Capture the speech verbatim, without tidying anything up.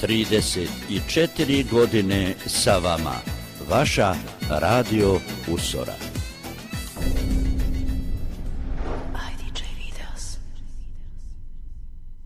trideset četiri godine sa vama. Vaša Radio Usora.